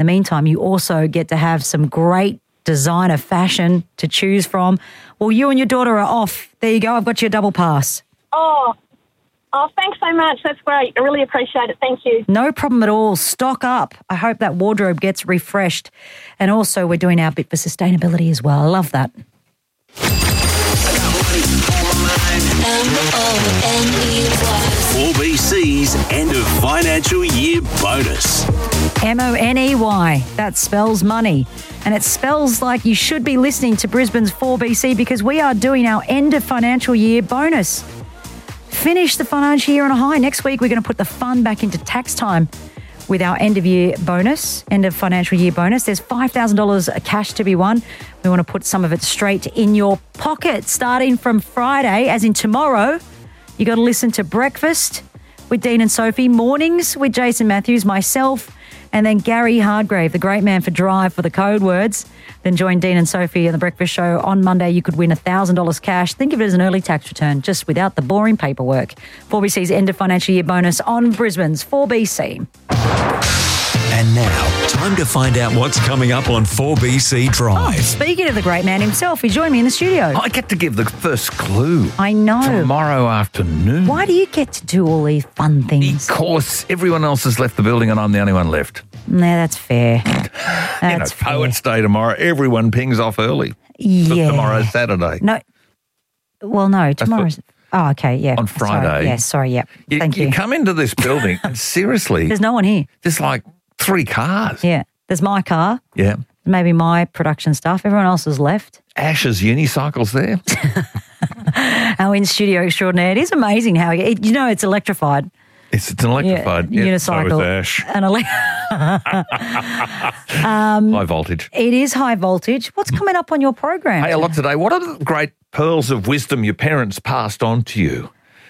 the meantime, you also get to have some great designer fashion to choose from. Well, you and your daughter are off. There you go. I've got you a double pass. Oh, thanks so much. That's great. I really appreciate it. Thank you. No problem at all. Stock up. I hope that wardrobe gets refreshed. And also, we're doing our bit for sustainability as well. I love that. MONEY. 4BC's end of financial year bonus. MONEY. That spells money. And it spells like you should be listening to Brisbane's 4BC because we are doing our end of financial year bonus. Finish the financial year on a high. Next week, we're going to put the fun back into tax time with our end of year bonus, end of financial year bonus. There's $5,000 cash to be won. We want to put some of it straight in your pocket starting from Friday, as in tomorrow. You got to listen to Breakfast with Dean and Sophie, mornings with Jason Matthews, myself, and then Gary Hardgrave, the great man for Drive for the code words. Then join Dean and Sophie on The Breakfast Show. On Monday, you could win $1,000 cash. Think of it as an early tax return, just without the boring paperwork. 4BC's end of financial year bonus on Brisbane's 4BC. And now, time to find out what's coming up on 4BC Drive. Speaking of the great man himself, he joined me in the studio. I get to give the first clue. I know. Tomorrow afternoon. Why do you get to do all these fun things? Because everyone else has left the building and I'm the only one left. Nah, that's fair. That's fair. Poets Day tomorrow. Everyone pings off early. Yeah. Tomorrow's Saturday. No. Well, no, tomorrow's... Oh, okay, yeah. On Friday. Sorry, yeah. Thank you. You come into this building and seriously... There's no one here. There's like 3 cars. Yeah. There's my car. Yeah. Maybe my production stuff. Everyone else has left. Ash's unicycle's there. Our in-studio extraordinaire. It is amazing how... it's electrified. It's an electrified unicycle. So is Ash. High voltage. It is high voltage. What's coming up on your program? Hey, a lot today. What are the great pearls of wisdom your parents passed on to you?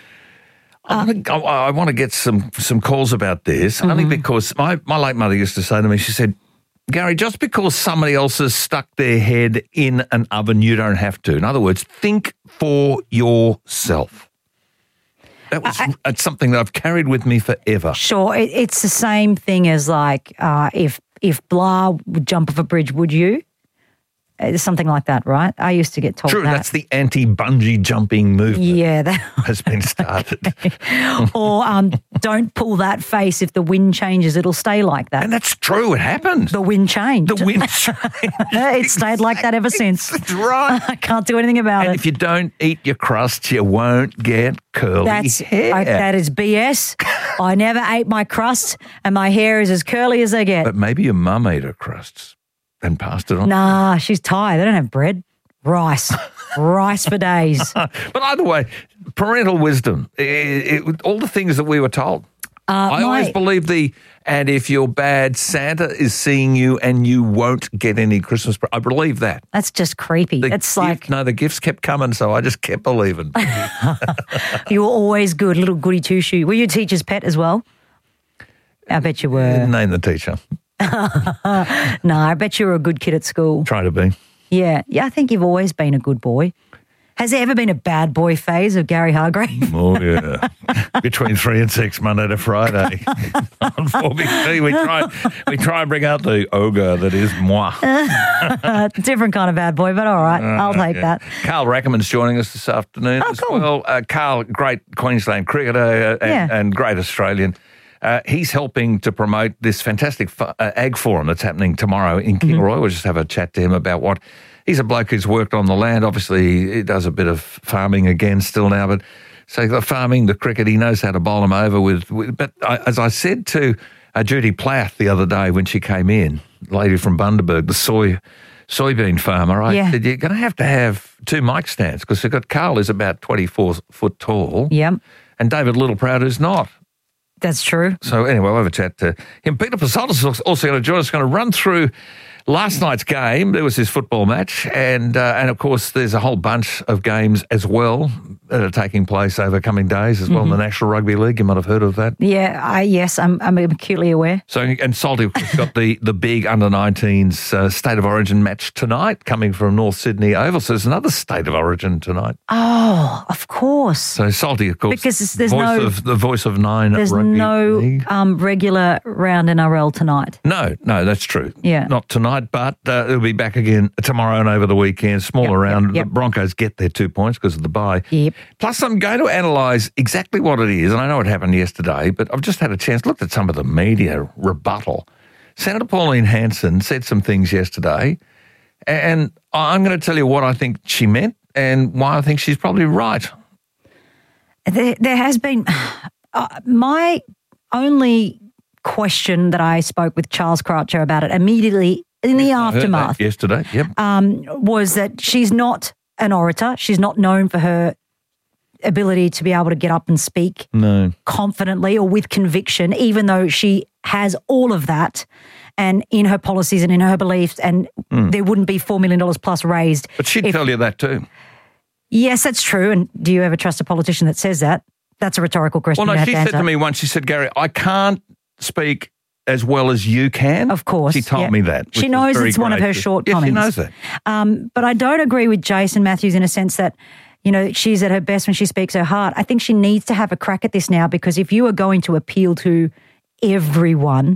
I want to get some calls about this, only because my late mother used to say to me, she said, Gary, just because somebody else has stuck their head in an oven, you don't have to. In other words, think for yourself. That was it's something that I've carried with me forever. Sure. It's the same thing as like if blah would jump off a bridge, would you? It's something like that, right? I used to get told True, that. that's the anti-bungee jumping movement. Yeah. Has been started. Or don't pull that face. If the wind changes, it'll stay like that. And that's true. It happened. The wind changed. The wind changed. It stayed like that ever since. That's right. I can't do anything about And it. if you don't eat your crust, you won't get curly hair. That is BS. I never ate my crust and my hair is as curly as they get. But maybe your mum ate her crusts and passed it on. Nah, she's Thai. They don't have bread. Rice. Rice for days. But either way, parental wisdom, all the things that we were told. I always believe and if you're bad, Santa is seeing you and you won't get any Christmas. I believe that. That's just creepy. The gifts kept coming, so I just kept believing. You were always good, little goody two-shoe. Were you a teacher's pet as well? I bet you were. Name the teacher. No, I bet you were a good kid at school. Try to be. Yeah, I think you've always been a good boy. Has there ever been a bad boy phase of Gary Hargrave? Oh, yeah. Between 3 and 6, Monday to Friday. On 4BC, we try and bring out the ogre that is moi. Different kind of bad boy, but all right, I'll take that. Carl Rackerman's joining us this afternoon as well. Carl, great Queensland cricketer and great Australian. He's helping to promote this fantastic ag forum that's happening tomorrow in Kingaroy. We'll just have a chat to him about what... He's a bloke who's worked on the land. Obviously, he does a bit of farming again still now. But so the farming, the cricket, he knows how to bowl them over with but as I said to Judy Plath the other day when she came in, lady from Bundaberg, the soybean farmer, I said, you're going to have 2 mic stands because we've got Carl who's about 24 foot tall. Yep. And David Littleproud who's not. That's true. So anyway, we'll have a chat to him. Peter Pasotis is also going to join us, going to run through Last night's game, there was this football match, and of course there's a whole bunch of games as well that are taking place over coming days as well in the National Rugby League. You might have heard of that. Yeah, yes, I'm acutely aware. So, and Salty got the big under-19s State of Origin match tonight coming from North Sydney Oval. So there's another State of Origin tonight. Oh, of course. So Salty, of course, because there's the voice of Nine there's Rugby no League. Regular round NRL tonight. No, that's true. Yeah. Not tonight, but it'll be back again tomorrow and over the weekend. Smaller round. Yep. The Broncos get their 2 points because of the bye. Yep. Plus, I'm going to analyse exactly what it is, and I know it happened yesterday, but I've just had a chance, looked at some of the media rebuttal. Senator Pauline Hanson said some things yesterday, and I'm going to tell you what I think she meant and why I think she's probably right. There has been my only question that I spoke with Charles Croucher about it immediately in the aftermath yesterday. Yep. Was that she's not an orator. She's not known for her ability to be able to get up and speak confidently or with conviction, even though she has all of that and in her policies and in her beliefs, and there wouldn't be $4 million plus raised. But she'd tell you that too. Yes, that's true. And do you ever trust a politician that says that? That's a rhetorical question. Well, no, she said to me once, she said, Gary, I can't speak as well as you can. Of course. She told me that. She knows it's one of her shortcomings. Yes, she knows that. But I don't agree with Jason Matthews in a sense that, you know, she's at her best when she speaks her heart. I think she needs to have a crack at this now, because if you are going to appeal to everyone,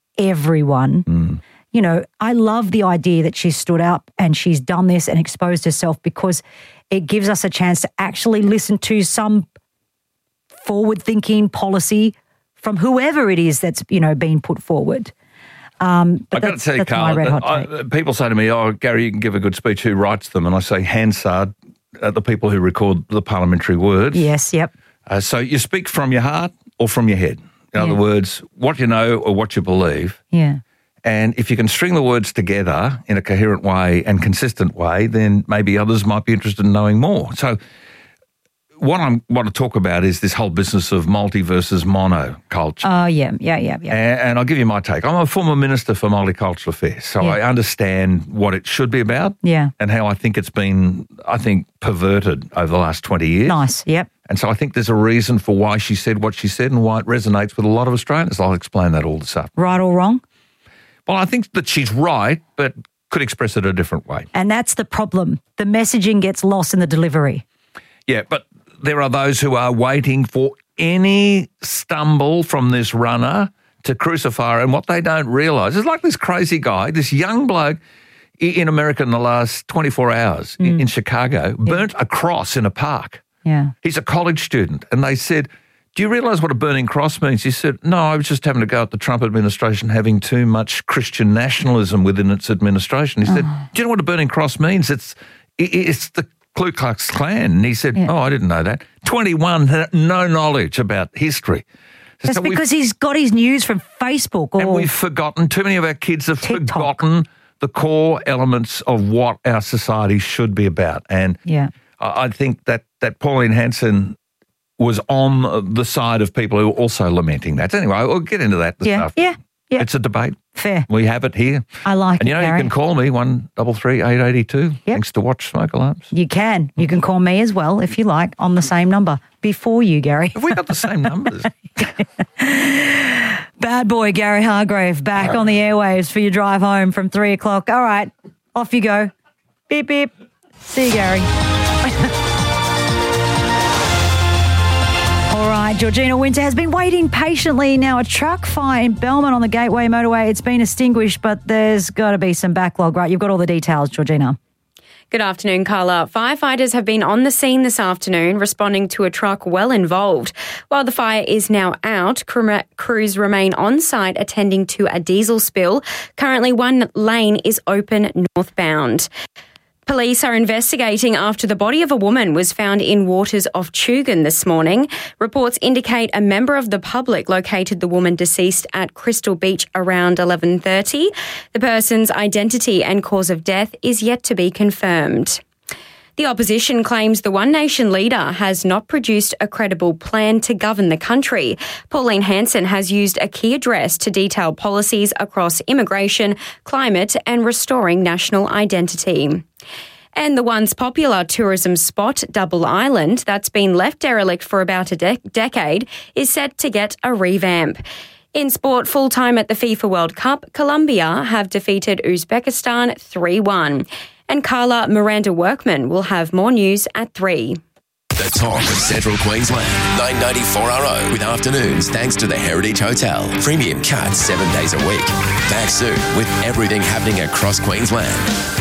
you know, I love the idea that she's stood up and she's done this and exposed herself, because it gives us a chance to actually listen to some forward-thinking policy from whoever it is that's, you know, being put forward. But I've got to tell you, Carl, people say to me, oh, Gary, you can give a good speech. Who writes them? And I say Hansard, the people who record the parliamentary words. Yes, yep. So you speak from your heart or from your head. In other words, what you know or what you believe. Yeah. And if you can string the words together in a coherent way and consistent way, then maybe others might be interested in knowing more. So what I want to talk about is this whole business of multi versus mono culture. Oh, yeah. And I'll give you my take. I'm a former Minister for Multicultural Affairs, so I understand what it should be about and how I think it's been, perverted over the last 20 years. Nice, yep. And so I think there's a reason for why she said what she said and why it resonates with a lot of Australians. I'll explain that all this afternoon. Right or wrong? Well, I think that she's right, but could express it a different way. And that's the problem. The messaging gets lost in the delivery. Yeah, but there are those who are waiting for any stumble from this runner to crucify her. And what they don't realise is, like this crazy guy, this young bloke in America in the last 24 hours in Chicago, burnt a cross in a park. Yeah. He's a college student. And they said, do you realise what a burning cross means? He said, no, I was just having to go at the Trump administration having too much Christian nationalism within its administration. He said, do you know what a burning cross means? It's the Ku Klux Klan. And he said, I didn't know that. 21 had no knowledge about history. That's because he's got his news from Facebook. And we've forgotten, too many of our kids have forgotten the core elements of what our society should be about. And I think that Pauline Hanson was on the side of people who are also lamenting that. Anyway, we'll get into that this afternoon. Yeah. It's a debate. Fair. We have it here. I like and it, you know, Gary. you can call me 133 882. Thanks to Watch Smoke Alarms. You can. You can call me as well, if you like, on the same number. Before you, Gary. Have we got the same numbers? Bad boy Gary Hargrave back on the airwaves for your drive home from 3 o'clock. All right, off you go. Beep, beep. See you, Gary. All right, Georgina Winter has been waiting patiently. Now, a truck fire in Belmont on the Gateway Motorway. It's been extinguished, but there's got to be some backlog, right? You've got all the details, Georgina. Good afternoon, Carla. Firefighters have been on the scene this afternoon responding to a truck well involved. While the fire is now out, crews remain on site attending to a diesel spill. Currently, one lane is open northbound. Police are investigating after the body of a woman was found in waters off Tugun this morning. Reports indicate a member of the public located the woman deceased at Crystal Beach around 11:30. The person's identity and cause of death is yet to be confirmed. The opposition claims the One Nation leader has not produced a credible plan to govern the country. Pauline Hanson has used a key address to detail policies across immigration, climate and restoring national identity. And the once popular tourism spot, Double Island, that's been left derelict for about a decade, is set to get a revamp. In sport, full-time at the FIFA World Cup, Colombia have defeated Uzbekistan 3-1. And Carla Miranda Workman will have more news at 3. The talk of Central Queensland, 994RO, with afternoons thanks to the Heritage Hotel. Premium cuts 7 days a week. Back soon with everything happening across Queensland.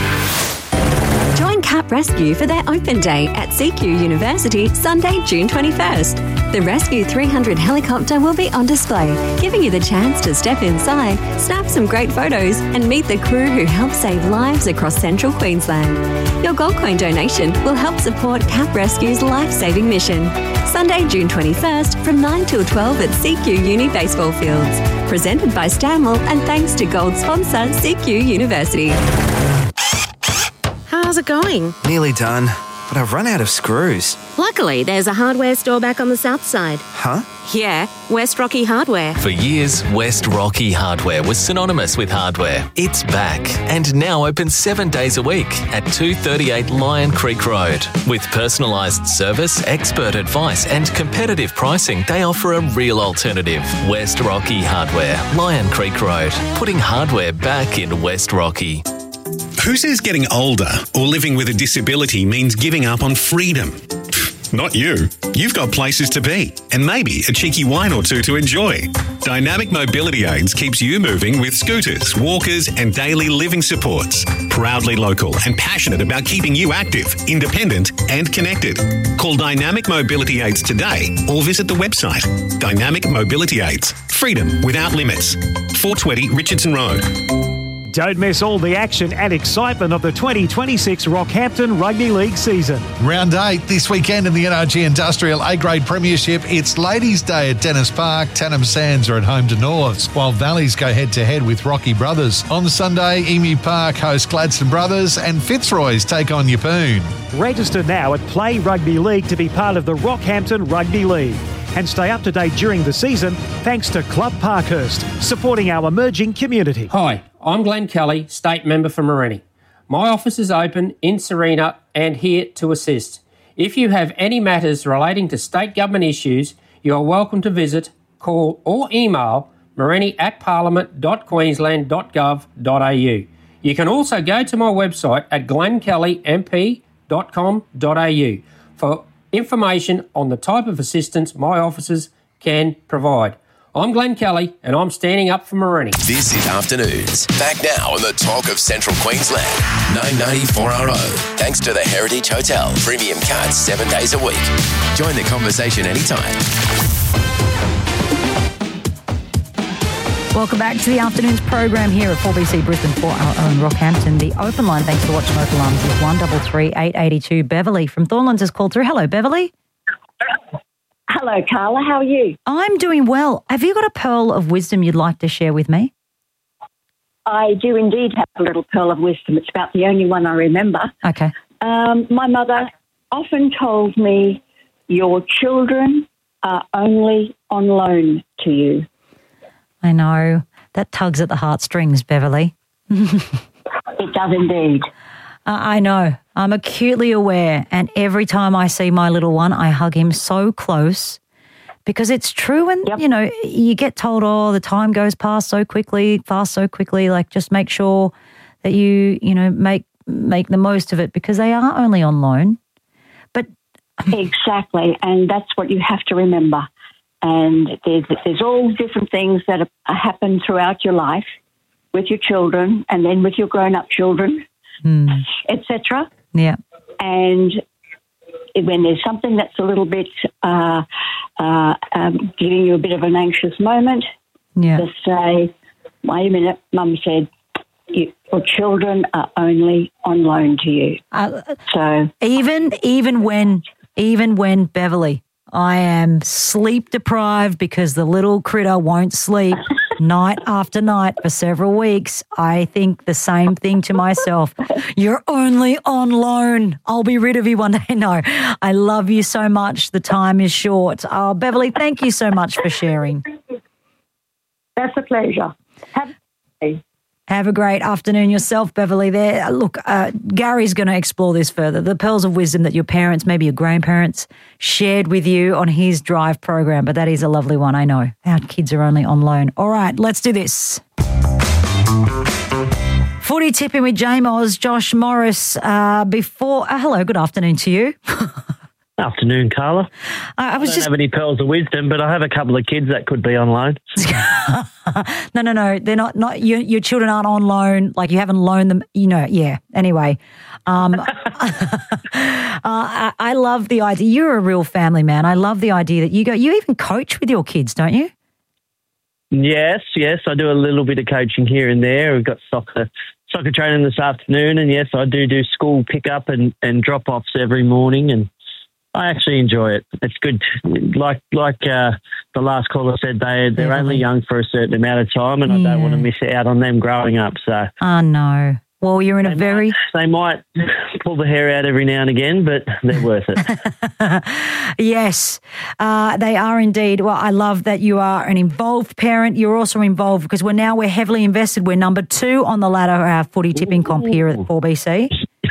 Join CAP Rescue for their open day at CQ University, Sunday, June 21st. The Rescue 300 helicopter will be on display, giving you the chance to step inside, snap some great photos, and meet the crew who help save lives across Central Queensland. Your Gold Coin donation will help support CAP Rescue's life-saving mission. Sunday, June 21st, from 9 till 12 at CQ Uni Baseball Fields. Presented by Stanwell, and thanks to gold sponsor CQ University. How's it going? Nearly done, but I've run out of screws. Luckily, there's a hardware store back on the south side. Huh? Yeah, West Rocky Hardware. For years, West Rocky Hardware was synonymous with hardware. It's back and now open 7 days a week at 238 Lion Creek Road. With personalised service, expert advice and competitive pricing, they offer a real alternative. West Rocky Hardware, Lion Creek Road, putting hardware back in West Rocky. Who says getting older or living with a disability means giving up on freedom? Not you. You've got places to be and maybe a cheeky wine or two to enjoy. Dynamic Mobility Aids keeps you moving with scooters, walkers and daily living supports. Proudly local and passionate about keeping you active, independent and connected. Call Dynamic Mobility Aids today or visit the website. Dynamic Mobility Aids. Freedom without limits. 420 Richardson Road. Don't miss all the action and excitement of the 2026 Rockhampton Rugby League season. Round 8 this weekend in the NRG Industrial A-Grade Premiership. It's Ladies' Day at Dennis Park. Tannum Sands are at home to Norths, while Valleys go head-to-head with Rocky Brothers. On Sunday, Emu Park host Gladstone Brothers and Fitzroy's take on Yeppoon. Register now at Play Rugby League to be part of the Rockhampton Rugby League. And stay up to date during the season thanks to Club Parkhurst, supporting our emerging community. Hi, I'm Glenn Kelly, State Member for Morenni. My office is open in Serena and here to assist. If you have any matters relating to state government issues, you are welcome to visit, call or email morenni@parliament.queensland.gov.au. You can also go to my website at glennkellymp.com.au for information on the type of assistance my officers can provide. I'm Glenn Kelly and I'm standing up for Morenni. This is Afternoons. Back now on the talk of Central Queensland. 994RO. Thanks to the Heritage Hotel. Premium cuts 7 days a week. Join the conversation anytime. Welcome back to the Afternoons program here at 4BC Brisbane for our own Rockhampton. The open line, thanks for watching Open Lines, is 133 882. Beverly from Thornlands has called through. Hello, Beverly. Hello, Carla. How are you? I'm doing well. Have you got a pearl of wisdom you'd like to share with me? I do indeed have a little pearl of wisdom. It's about the only one I remember. Okay. My mother often told me, your children are only on loan to you. I know. That tugs at the heartstrings, Beverly. It does indeed. I know. I'm acutely aware. And every time I see my little one, I hug him so close because it's true. And, you know, you get told, oh, the time goes fast so quickly. Like, just make sure that you know, make the most of it because they are only on loan. But exactly. And that's what you have to remember. And there's all different things that happen throughout your life with your children and then with your grown-up children, etc. Yeah. And when there's something that's a little bit giving you a bit of an anxious moment, just say, wait a minute, Mum said, your children are only on loan to you. So even when Beverly, I am sleep deprived because the little critter won't sleep. night after night for several weeks, I think the same thing to myself. You're only on loan. I'll be rid of you one day. No, I love you so much. The time is short. Oh, Beverly, thank you so much for sharing. That's a pleasure. Have a great afternoon yourself, Beverly. There, look, Gary's going to explore this further. The pearls of wisdom that your parents, maybe your grandparents, shared with you on his Drive program. But that is a lovely one, I know. Our kids are only on loan. All right, let's do this. Footy tipping with J-Moz, Josh Morris. Hello, good afternoon to you. Afternoon, Carla. I don't have any pearls of wisdom, but I have a couple of kids that could be on loan. No. They're not your children aren't on loan. Like you haven't loaned them, yeah. Anyway, I love the idea. You're a real family man. I love the idea that you even coach with your kids, don't you? Yes. I do a little bit of coaching here and there. We've got soccer training this afternoon, and yes, I do school pickup and drop-offs every morning, and I actually enjoy it. It's good. Like the last caller said, they're only young for a certain amount of time, and I don't want to miss out on them growing up. So, oh no. Well, you're in they might pull the hair out every now and again, but they're worth it. Yes, they are indeed. Well, I love that you are an involved parent. You're also involved because we're heavily invested. We're number 2 on the ladder of our footy tipping comp here at 4BC.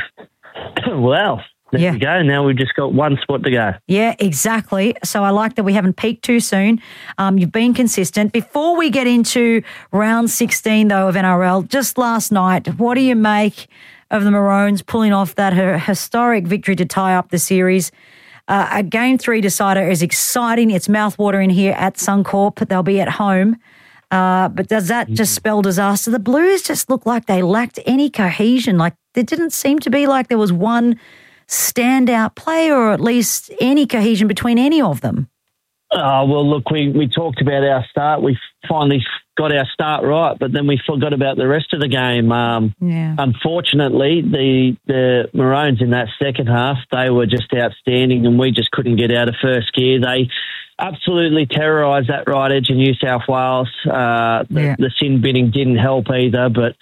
Well. There we go. Now we've just got one spot to go. Yeah, exactly. So I like that we haven't peaked too soon. You've been consistent. Before we get into round 16, though, of NRL, just last night, what do you make of the Maroons pulling off that historic victory to tie up the series? A Game 3 decider is exciting. It's mouthwatering here at Suncorp. They'll be at home. But does that just spell disaster? The Blues just looked like they lacked any cohesion. Like there didn't seem to be like there was one standout player or at least any cohesion between any of them? Well, look, we talked about our start. We finally got our start right, but then we forgot about the rest of the game. Unfortunately, the Maroons in that second half, they were just outstanding and we just couldn't get out of first gear. They absolutely terrorised that right edge of New South Wales. The sin binning didn't help either, but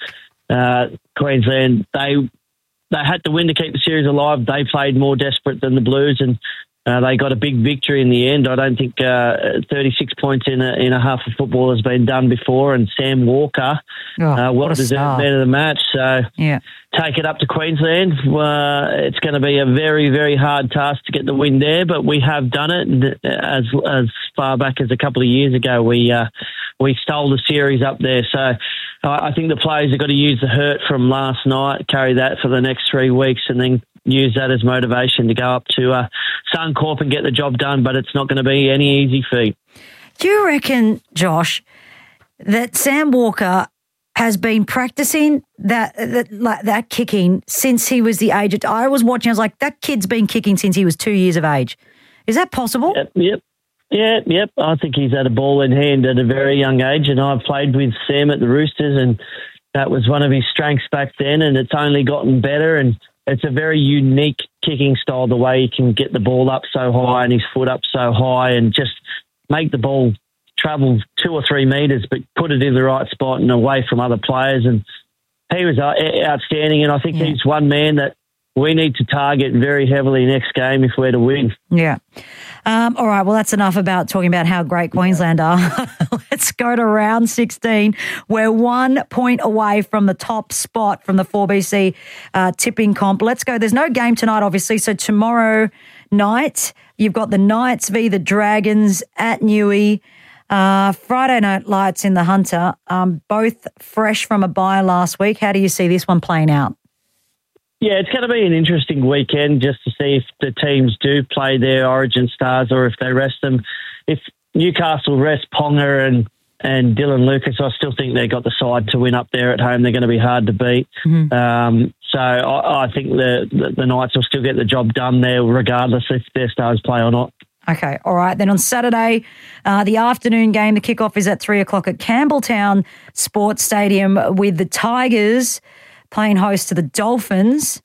Queensland, they had to win to keep the series alive. They played more desperate than the Blues, and they got a big victory in the end. I don't think 36 points in a half of football has been done before, and Sam Walker, well-deserved man of the match. So take it up to Queensland. It's going to be a very, very hard task to get the win there, but we have done it. And as far back as a couple of years ago, we stole the series up there. So I think the players have got to use the hurt from last night, carry that for the next 3 weeks, and then use that as motivation to go up to Suncorp and get the job done, but it's not going to be any easy feat. Do you reckon, Josh, that Sam Walker has been practicing that kicking since he was the age of... I was watching, I was like, that kid's been kicking since he was 2 years of age. Is that possible? Yep. I think he's had a ball in hand at a very young age, and I've played with Sam at the Roosters, and that was one of his strengths back then, and it's only gotten better, and it's a very unique kicking style, the way he can get the ball up so high and his foot up so high and just make the ball travel 2 or 3 metres but put it in the right spot and away from other players. And he was outstanding, and I think he's one man that we need to target very heavily next game if we're to win. Yeah. All right, well, that's enough about talking about how great Queensland are. Let's go to round 16. We're 1 point away from the top spot from the 4BC tipping comp. Let's go. There's no game tonight, obviously, so tomorrow night you've got the Knights v. the Dragons at Newey. Friday night lights in the Hunter, both fresh from a bye last week. How do you see this one playing out? Yeah, it's going to be an interesting weekend just to see if the teams do play their origin stars or if they rest them. If Newcastle rest Ponga and Dylan Lucas, I still think they've got the side to win up there at home. They're going to be hard to beat. So I think the Knights will still get the job done there regardless if their stars play or not. Okay, all right. Then on Saturday, the afternoon game, the kickoff is at 3 o'clock at Campbelltown Sports Stadium with the Tigers playing host to the Dolphins.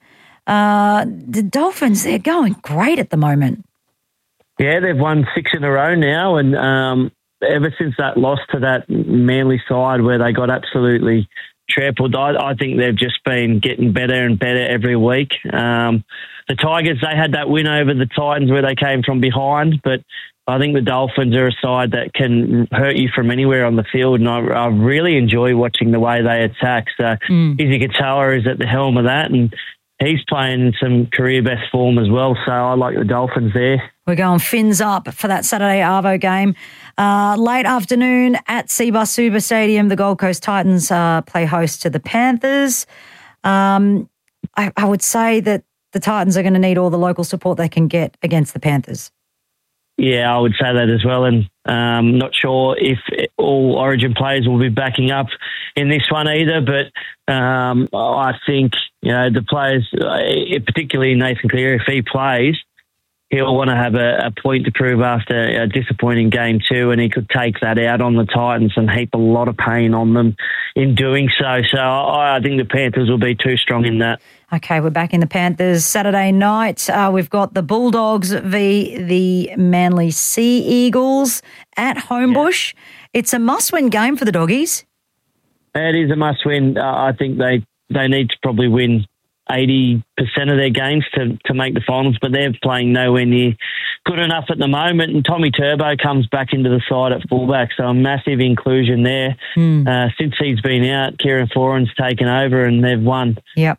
The Dolphins, they're going great at the moment. Yeah, they've won 6 in a row now, and ever since that loss to that Manly side where they got absolutely trampled, I think they've just been getting better and better every week. The Tigers, they had that win over the Titans where they came from behind, but I think the Dolphins are a side that can hurt you from anywhere on the field, and I really enjoy watching the way they attack. So Izzy Katoa is at the helm of that, and he's playing some career best form as well, so I like the Dolphins there. We're going fins up for that Saturday Arvo game. Late afternoon at Cbus Super Stadium, the Gold Coast Titans play host to the Panthers. I would say that the Titans are going to need all the local support they can get against the Panthers. Yeah, I would say that as well, and not sure if all Origin players will be backing up in this one either, but I think the players, particularly Nathan Cleary, if he plays, he'll want to have a point to prove after a disappointing game too, and he could take that out on the Titans and heap a lot of pain on them in doing so. So I think the Panthers will be too strong in that. Okay, we're back in the Panthers. Saturday night, we've got the Bulldogs v the Manly Sea Eagles at Homebush. Yeah. It's a must-win game for the Doggies. It is a must-win. I think they need to probably win 80% of their games to make the finals, but they're playing nowhere near good enough at the moment. And Tommy Turbo comes back into the side at fullback, so a massive inclusion there. Since he's been out, Kieran Foran's taken over and they've won. Yep.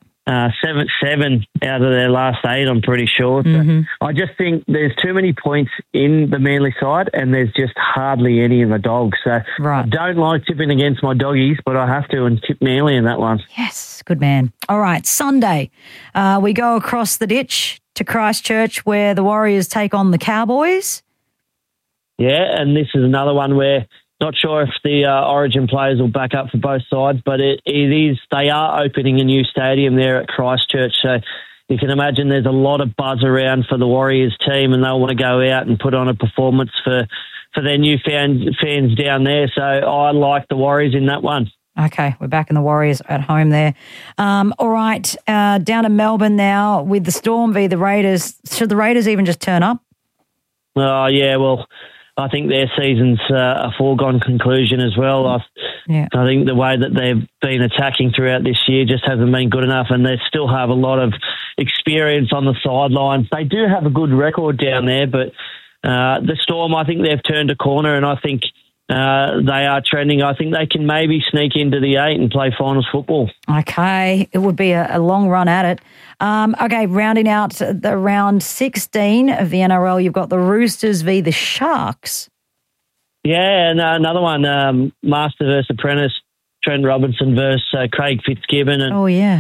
7 out of their last 8, I'm pretty sure. So I just think there's too many points in the Manly side and there's just hardly any in the Dogs. So I don't like tipping against my Doggies, but I have to and tip Manly in that one. Yes, good man. All right, Sunday, we go across the ditch to Christchurch where the Warriors take on the Cowboys. Yeah, and this is another one where not sure if the Origin players will back up for both sides, but they are opening a new stadium there at Christchurch. So you can imagine there's a lot of buzz around for the Warriors team and they'll want to go out and put on a performance for their new fans down there. So I like the Warriors in that one. Okay, we're back in the Warriors at home there. All right, down to Melbourne now with the Storm v the Raiders. Should the Raiders even just turn up? Oh, yeah, well, I think their season's a foregone conclusion as well. I think the way that they've been attacking throughout this year just hasn't been good enough, and they still have a lot of experience on the sidelines. They do have a good record down there, but the Storm, I think they've turned a corner, and I think they are trending. I think they can maybe sneak into the 8 and play finals football. Okay, it would be a long run at it. Okay, rounding out the round 16 of the NRL, you've got the Roosters v the Sharks. Yeah, and another one, Master versus Apprentice, Trent Robinson versus Craig Fitzgibbon. And,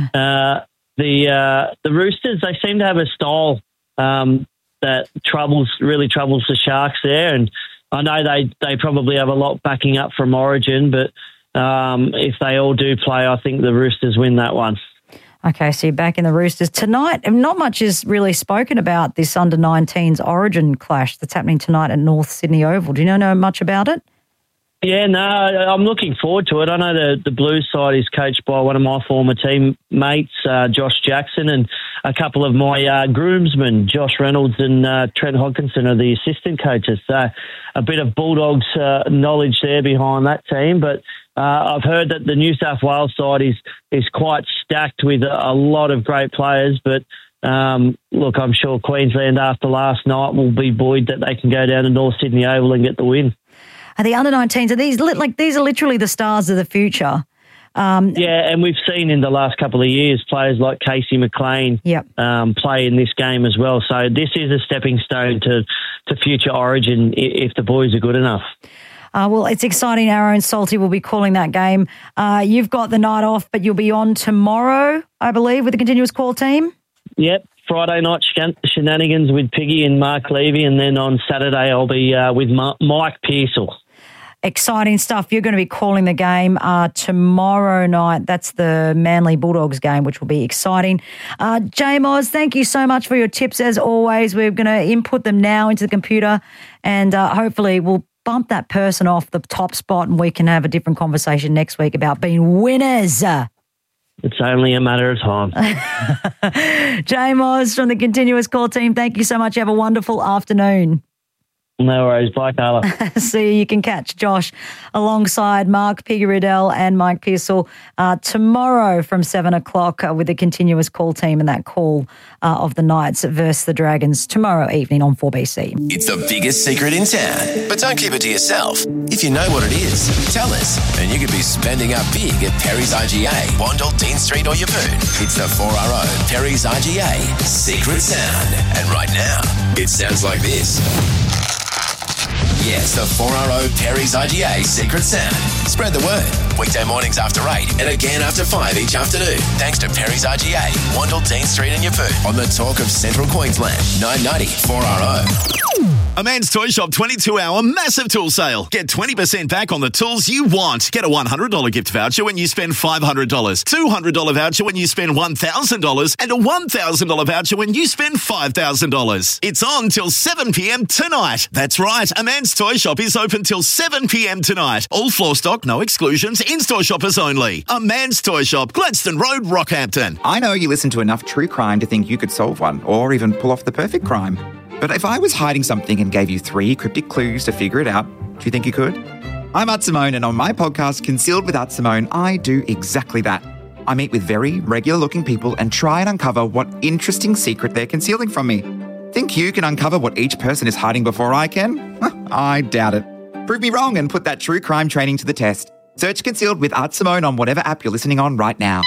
the Roosters, they seem to have a style that really troubles the Sharks there, and I know they probably have a lot backing up from Origin, but if they all do play, I think the Roosters win that one. Okay, so you're back in the Roosters. Tonight, not much is really spoken about this under-19s Origin clash that's happening tonight at North Sydney Oval. Do you know much about it? Yeah, no, I'm looking forward to it. I know the Blues side is coached by one of my former teammates, Josh Jackson, and a couple of my groomsmen, Josh Reynolds and Trent Hodkinson, are the assistant coaches. So a bit of Bulldogs knowledge there behind that team. But I've heard that the New South Wales side is quite stacked with a lot of great players. But look, I'm sure Queensland after last night will be buoyed that they can go down to North Sydney Oval and get the win. Are the under-19s, these are literally the stars of the future. Yeah, and we've seen in the last couple of years players like Casey McLean play in this game as well. So this is a stepping stone to future Origin if the boys are good enough. Well, it's exciting. Our own Salty will be calling that game. You've got the night off, but you'll be on tomorrow, I believe, with the Continuous Call team? Yep. Friday night shenanigans with Piggy and Mark Levy, and then on Saturday I'll be with Mike Pearsall. Exciting stuff. You're going to be calling the game tomorrow night. That's the Manly Bulldogs game, which will be exciting. J-Moz, thank you so much for your tips as always. We're going to input them now into the computer and hopefully we'll bump that person off the top spot and we can have a different conversation next week about being winners. It's only a matter of time. J-Moz from the Continuous Call team, thank you so much. You have a wonderful afternoon. No worries. Bye, Carla. See you. You can catch Josh alongside Mark Piggy-Riddell and Mike Pearsall tomorrow from 7 o'clock with the continuous call team and that call of the Knights versus the Dragons tomorrow evening on 4BC. It's the biggest secret in town, but don't keep it to yourself. If you know what it is, tell us, and you could be spending up big at Perry's IGA, Wandle, Dean Street or Yavoon. It's the 4RO Perry's IGA Secret Sound. And right now, it sounds like this. Yes, the 4RO Perry's IGA Secret Sound. Spread the word. Weekday mornings after 8 and again after 5 each afternoon. Thanks to Perry's IGA, Wandle, Dean Street and Yavoon. On the talk of Central Queensland, 990 4RO. A Man's Toy Shop 22-hour massive tool sale. Get 20% back on the tools you want. Get a $100 gift voucher when you spend $500, $200 voucher when you spend $1,000, and a $1,000 voucher when you spend $5,000. It's on till 7 p.m. tonight. That's right, A Man's Toy Shop is open till 7 p.m. tonight. All floor stock, no exclusions, in-store shoppers only. A Man's Toy Shop, Gladstone Road, Rockhampton. I know you listen to enough true crime to think you could solve one, or even pull off the perfect crime. But if I was hiding something and gave you 3 cryptic clues to figure it out, do you think you could? I'm Art Simone, and on my podcast, Concealed with Art Simone, I do exactly that. I meet with very regular-looking people and try and uncover what interesting secret they're concealing from me. Think you can uncover what each person is hiding before I can? I doubt it. Prove me wrong and put that true crime training to the test. Search Concealed with Art Simone on whatever app you're listening on right now.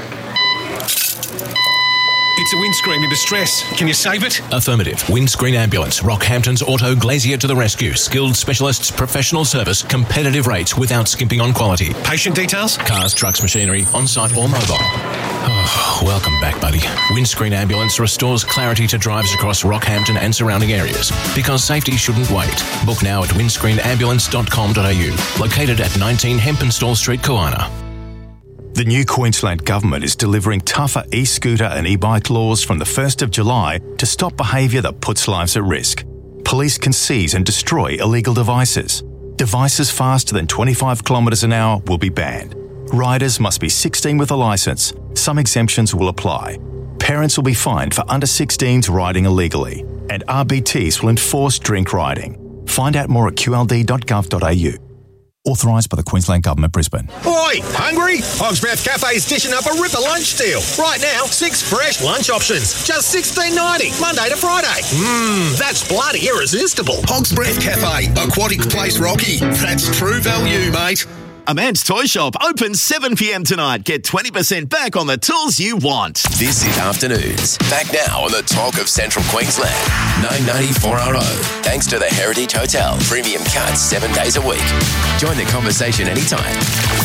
It's a windscreen in distress. Can you save it? Affirmative. Windscreen Ambulance. Rockhampton's Auto Glazier to the rescue. Skilled specialists, professional service, competitive rates without skimping on quality. Patient details? Cars, trucks, machinery, on-site or mobile. Oh, welcome back, buddy. Windscreen Ambulance restores clarity to drives across Rockhampton and surrounding areas. Because safety shouldn't wait. Book now at windscreenambulance.com.au. Located at 19 Hempenstall Street, Koana. The new Queensland Government is delivering tougher e-scooter and e-bike laws from the 1st of July to stop behaviour that puts lives at risk. Police can seize and destroy illegal devices. Devices faster than 25 kilometres an hour will be banned. Riders must be 16 with a licence. Some exemptions will apply. Parents will be fined for under 16s riding illegally. And RBTs will enforce drink riding. Find out more at qld.gov.au. Authorised by the Queensland Government, Brisbane. Oi, hungry? Hogsmouth Cafe's dishing up a ripper lunch deal. Right now, 6 fresh lunch options. Just $16.90, Monday to Friday. That's bloody irresistible. Hogsmouth Cafe, Aquatic Place Rocky. That's true value, mate. A Man's Toy Shop opens 7 p.m. tonight. Get 20% back on the tools you want. This is Afternoons. Back now on the talk of Central Queensland. 990 4RO. Thanks to the Heritage Hotel. Premium cuts 7 days a week. Join the conversation anytime.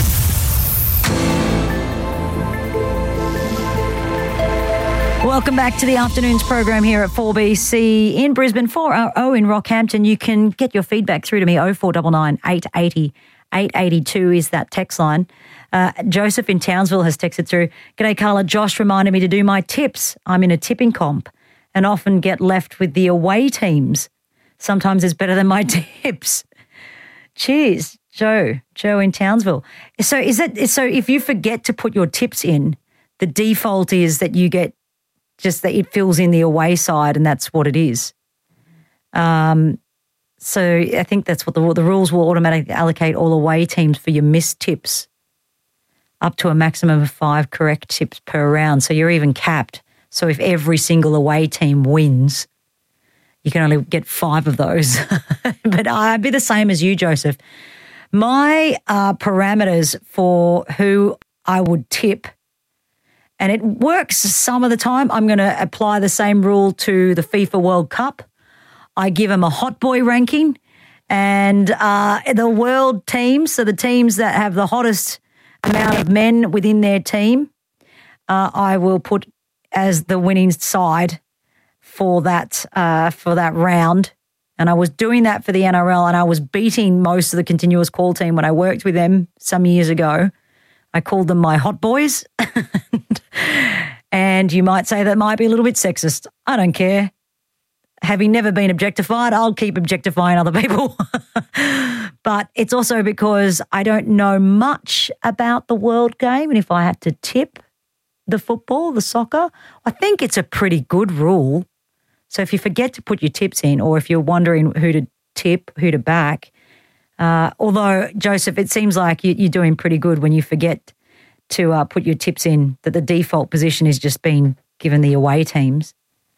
Welcome back to the Afternoons program here at 4BC in Brisbane, 4RO in Rockhampton. You can get your feedback through to me, 0499 880 882 is that text line. Joseph in Townsville has texted through, "G'day Carla, Josh reminded me to do my tips. I'm in a tipping comp and often get left with the away teams. Sometimes it's better than my tips." Cheers, Joe in Townsville. So if you forget to put your tips in, the default is that you get just that it fills in the away side and that's what it is. So I think that's what the rules will automatically allocate all away teams for your missed tips up to a maximum of 5 correct tips per round. So you're even capped. So if every single away team wins, you can only get 5 of those. But I'd be the same as you, Joseph. My parameters for who I would tip, and it works some of the time, I'm going to apply the same rule to the FIFA World Cup. I give them a hot boy ranking, and the world teams, so the teams that have the hottest amount of men within their team, I will put as the winning side for that round. And I was doing that for the NRL, and I was beating most of the continuous call team when I worked with them some years ago. I called them my hot boys, and you might say that might be a little bit sexist. I don't care. Having never been objectified, I'll keep objectifying other people. But it's also because I don't know much about the world game. And if I had to tip the football, the soccer, I think it's a pretty good rule. So if you forget to put your tips in, or if you're wondering who to tip, who to back. Although, Joseph, it seems like you're doing pretty good when you forget to put your tips in, that the default position is just being given the away teams.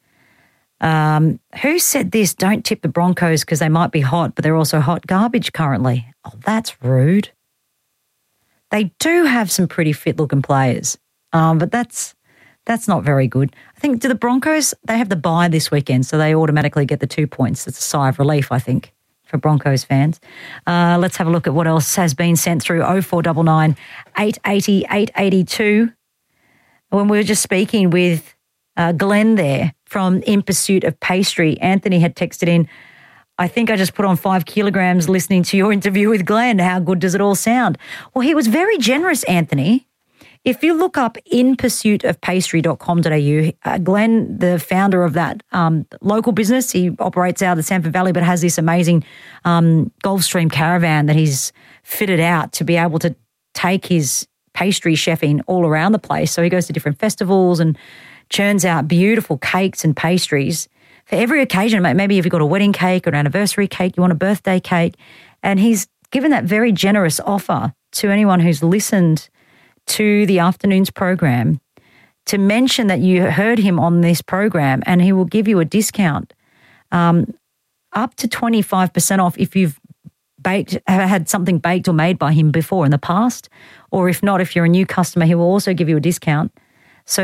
Who said this? Don't tip the Broncos because they might be hot, but they're also hot garbage currently. Oh, that's rude. They do have some pretty fit-looking players, but that's not very good. I think, do the Broncos, they have the bye this weekend, so they automatically get the 2 points. It's a sigh of relief, I think, for Broncos fans. Let's have a look at what else has been sent through. 0499 880 882. When we were just speaking with Glenn there from In Pursuit of Pastry, Anthony had texted in, I think I just put on 5 kilograms listening to your interview with Glenn. How good does it all sound? Well, he was very generous, Anthony. If you look up inpursuitofpastry.com.au, Glenn, the founder of that local business, he operates out of the Sanford Valley but has this amazing Gulfstream caravan that he's fitted out to be able to take his pastry chefing all around the place. So he goes to different festivals and churns out beautiful cakes and pastries for every occasion. Maybe if you've got a wedding cake or an anniversary cake, you want a birthday cake. And he's given that very generous offer to anyone who's listened to the afternoon's program to mention that you heard him on this program, and he will give you a discount up to 25% off if you've had something baked or made by him before in the past, or if not, if you're a new customer, he will also give you a discount. So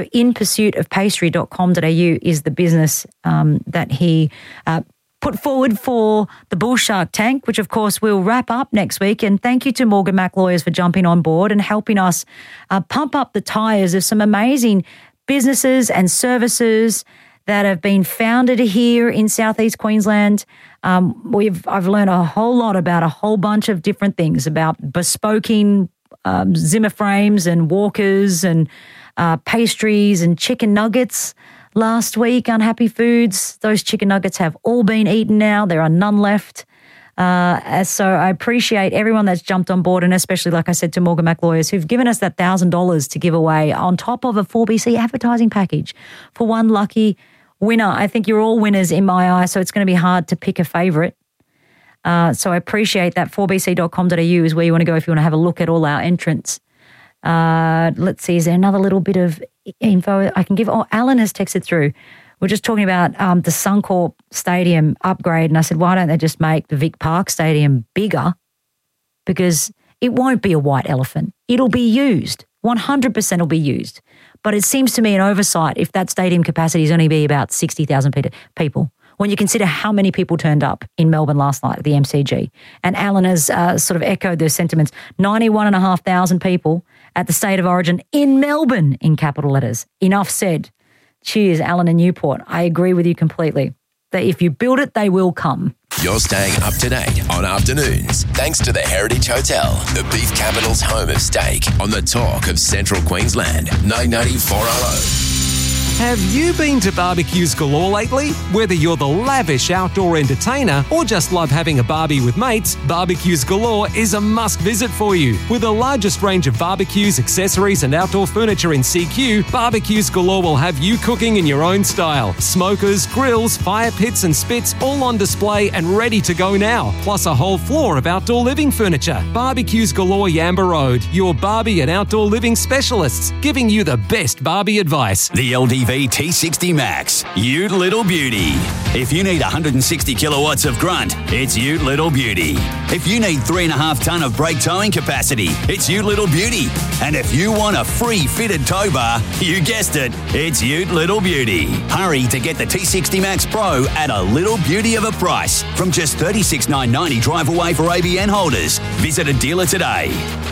inpursuitofpastry.com.au is the business that he put forward for the Bull Shark Tank, which of course we'll wrap up next week. And thank you to Morgan Mac Lawyers for jumping on board and helping us pump up the tyres of some amazing businesses and services that have been founded here in Southeast Queensland. I've learned a whole lot about a whole bunch of different things, about bespoking Zimmer frames and walkers and pastries and chicken nuggets. Last week, Unhappy Foods, those chicken nuggets have all been eaten now. There are none left. So I appreciate everyone that's jumped on board, and especially, like I said, to Morgan Mac Lawyers, who've given us that $1,000 to give away on top of a 4BC advertising package for one lucky winner. I think you're all winners in my eye, so it's going to be hard to pick a favourite. So I appreciate that. 4bc.com.au is where you want to go if you want to have a look at all our entrants. Let's see, is there another little bit of info I can give? Oh, Alan has texted through. We're just talking about the Suncorp Stadium upgrade, and I said, why don't they just make the Vic Park Stadium bigger? Because it won't be a white elephant. It'll be used. 100% will be used. But it seems to me an oversight if that stadium capacity is only be about 60,000 people. When you consider how many people turned up in Melbourne last night at the MCG. And Alan has sort of echoed those sentiments. 91,500 people at the State of Origin in Melbourne in capital letters. Enough said. Cheers, Alan and Newport. I agree with you completely. That if you build it, they will come. You're staying up to date on afternoons thanks to the Heritage Hotel, the beef capital's home of steak, on the talk of Central Queensland, 990 400. Have you been to Barbecues Galore lately? Whether you're the lavish outdoor entertainer or just love having a barbie with mates, Barbecues Galore is a must visit for you. With the largest range of barbecues, accessories and outdoor furniture in CQ, Barbecues Galore will have you cooking in your own style. Smokers, grills, fire pits and spits all on display and ready to go now. Plus a whole floor of outdoor living furniture. Barbecues Galore Yamba Road, your barbie and outdoor living specialists, giving you the best barbie advice. The LDV T60 Max, Ute Little Beauty. If you need 160 kilowatts of grunt, it's Ute Little Beauty. If you need 3.5 tonne of brake towing capacity, it's Ute Little Beauty. And if you want a free fitted tow bar, you guessed it, it's Ute Little Beauty. Hurry to get the T60 Max Pro at a little beauty of a price from just $36,990 drive away for ABN holders. Visit a dealer today.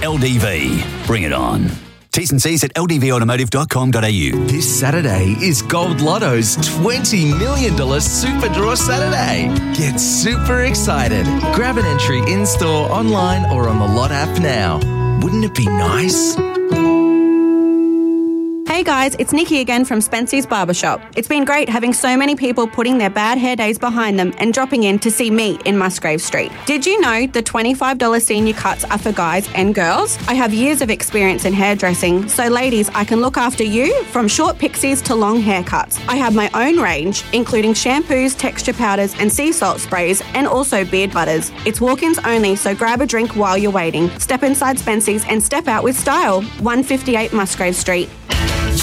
LDV, bring it on. T's and C's at ldvautomotive.com.au. This Saturday is Gold Lotto's $20 million Super Draw Saturday. Get super excited. Grab an entry in-store, online or on the Lot app now. Wouldn't it be nice? Hey guys, it's Nikki again from Spency's Barbershop. It's been great having so many people putting their bad hair days behind them and dropping in to see me in Musgrave Street. Did you know the $25 senior cuts are for guys and girls? I have years of experience in hairdressing, so ladies, I can look after you from short pixies to long haircuts. I have my own range, including shampoos, texture powders and sea salt sprays, and also beard butters. It's walk-ins only, so grab a drink while you're waiting. Step inside Spency's and step out with style. 158 Musgrave Street.